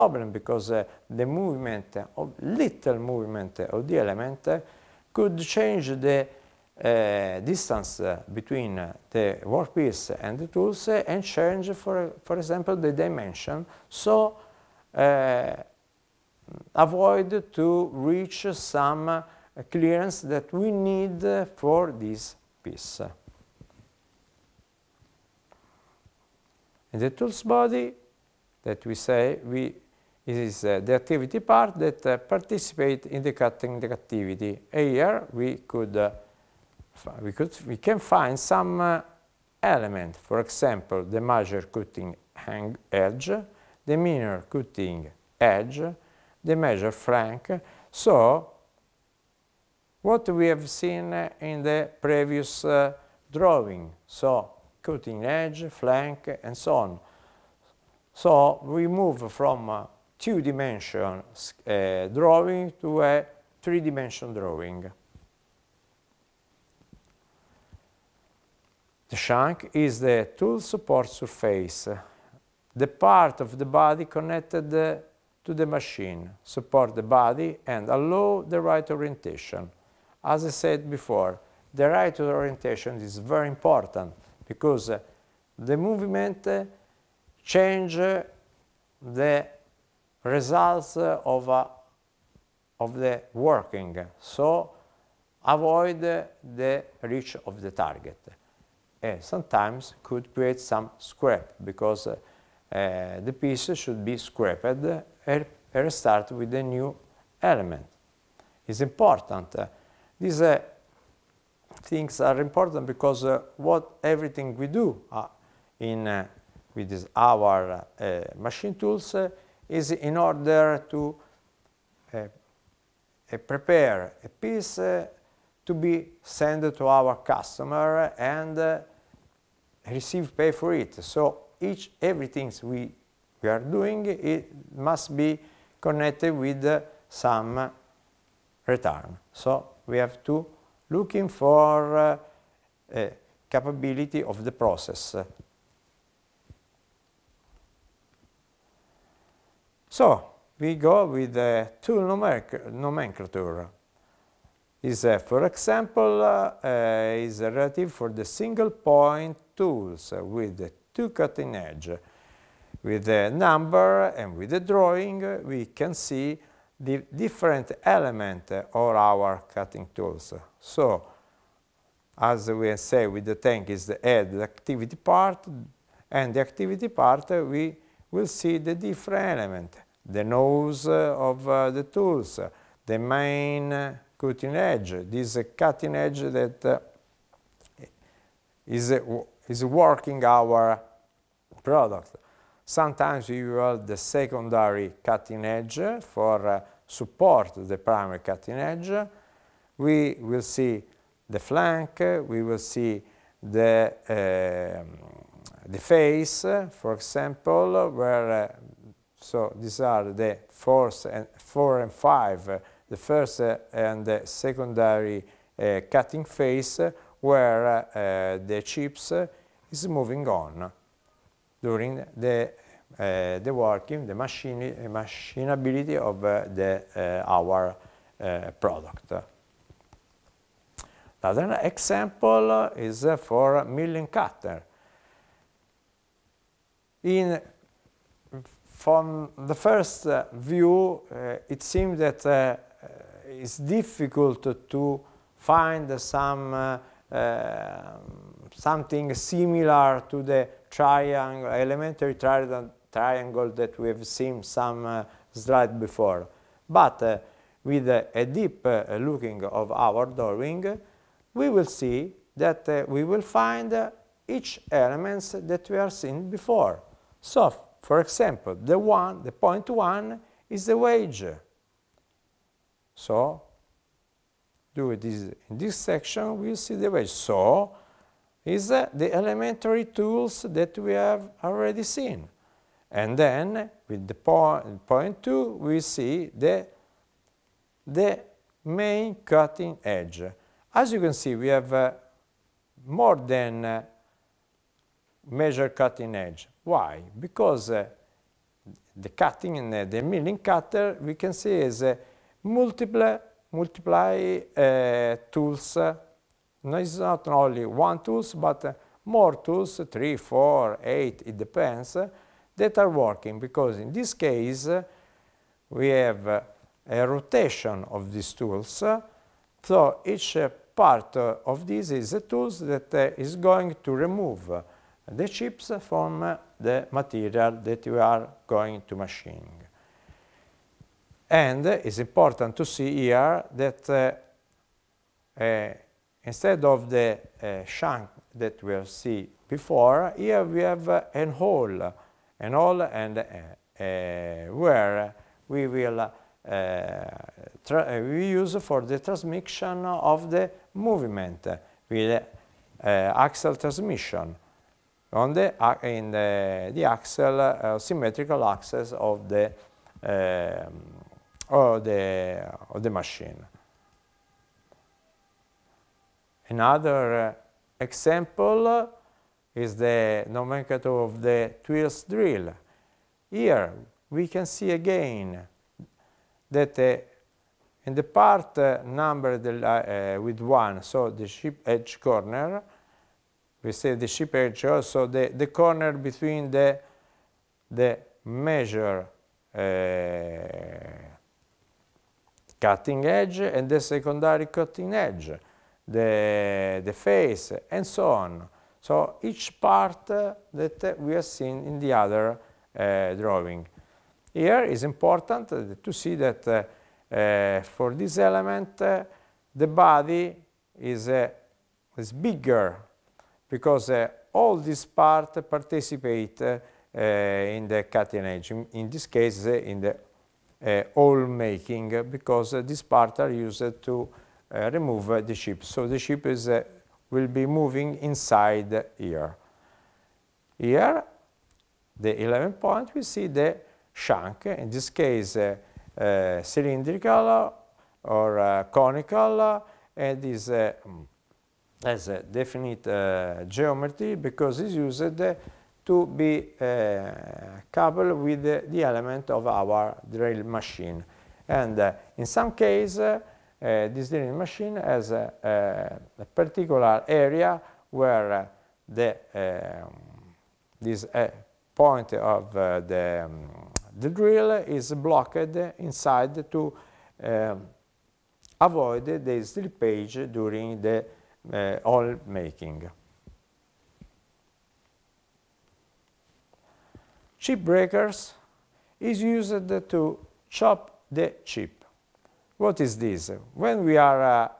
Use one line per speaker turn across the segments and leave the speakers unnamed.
problem because the movement, little movement of the element could change the distance between the workpiece and the tools and change, for example, the dimension. So avoid to reach some clearance that we need for this piece. In the tools body, that we say is the activity part that participate in the cutting activity. Here we can find some element, for example, the major cutting edge, the minor cutting edge, the major flank. So what we have seen in the previous drawing, so cutting edge, flank, and so on. So we move from two-dimension drawing to a three-dimension drawing. The shank is the tool support surface, the part of the body connected to the machine, support the body and allow the right orientation. As I said before, the right orientation is very important because the movement change the results of the working, so avoid the reach of the target. Sometimes could create some scrap because the piece should be scrapped and restart with a new element. It's important. These things are important because everything we do with our machine tools is in order to prepare a piece to be sent to our customer and receive pay for it. So everything we are doing, it must be connected with some return. So we have to looking for capability of the process. So we go with the tool nomenclature. For example, is relative for the single point tools with the two cutting edge. With the number and with the drawing, we can see the different element of our cutting tools. So, as we say with the tank is the head, the activity part, and the activity part we will see the different element, the nose of the tools, the main cutting edge, this cutting edge that is working our product. Sometimes we use the secondary cutting edge for support the primary cutting edge. We will see the flank, we will see the face, for example, where so these are the 4 and 5, the first and the secondary cutting face, where the chips is moving on during the working, the machinability of our product. Another example is for milling cutter. From the first view, it seems that it's difficult to find something similar to the triangle, elementary triangle that we have seen some slide before. But with a deep looking of our drawing, we will see that we will find each elements that we have seen before. So, for example, the point 1 is the wedge. So, in this section, we see the wedge. So, is the elementary tools that we have already seen. And then, with the point 2, we see the main cutting edge. As you can see, we have more than measure cutting edge. Why? Because the cutting and the milling cutter, we can see is multiply tools. No, it's not only one tools, but more tools, 3, 4, 8, it depends, that are working, because in this case we have a rotation of these tools. So each part of this is a tool that is going to remove the chips from the material that you are going to machine. And it's important to see here that instead of the shank that we have seen before, here we have an hole and where we will we use for the transmission of the movement with axle transmission on the axle symmetrical axis of the machine. Another example is the nomenclature of the Twills drill. Here we can see again that in the part numbered with 1, so the ship edge corner, we say the ship edge, also the corner between the measure cutting edge and the secondary cutting edge, the face, and so on. So each part that we have seen in the other drawing. Here is important to see that for this element the body is bigger, because all these parts participate in the cutting edge, in this case in the hole making, because these parts are used to remove the chip. So the chip will be moving inside here. Here, the 11 point, we see the shank, in this case cylindrical or conical, and is has a definite geometry, because it's used to be coupled with the element of our drill machine. And in some cases, this drilling machine has a particular area where this point of the drill is blocked inside to avoid the slippage during the hole making. Chip breakers is used to chop the chip. What is this? When we are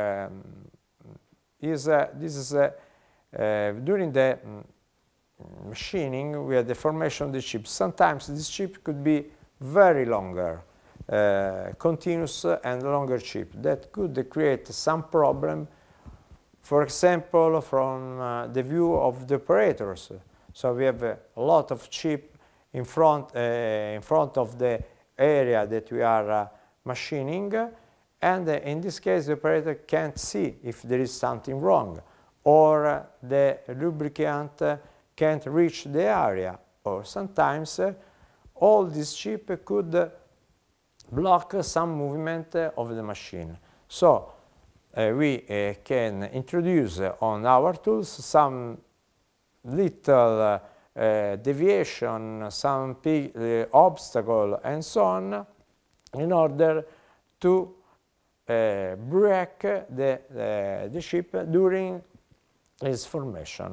during the machining, we have the formation of the chip. Sometimes this chip could be very longer, continuous and longer chip. That could create some problem, for example, from the view of the operators. So we have a lot of chip in front of the area that we are machining, and in this case the operator can't see if there is something wrong, or the lubricant can't reach the area, or sometimes all this chip could block some movement of the machine. So we can introduce on our tools some little deviation, some obstacle, and so on, in order to break the chip during its formation.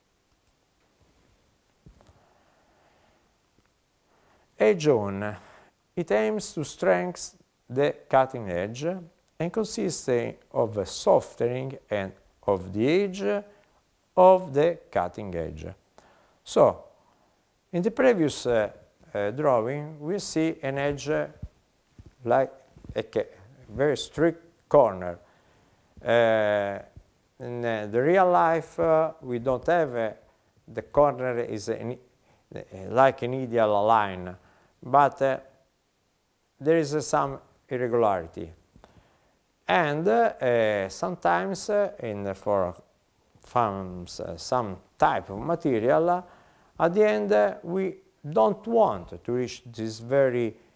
Edge on. It aims to strengthen the cutting edge and consists of a softening and of the edge of the cutting edge. So, in the previous drawing, we see an edge like a very strict corner. In the real life, we don't have the corner is like an ideal line, but there is some irregularity. And sometimes for some type of material, at the end we don't want to reach this very